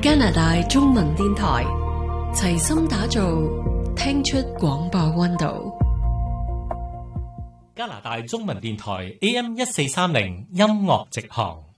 加拿大中文電台齊心打造聽出廣播溫度。 加拿大中文電台 AM 1430音樂直航。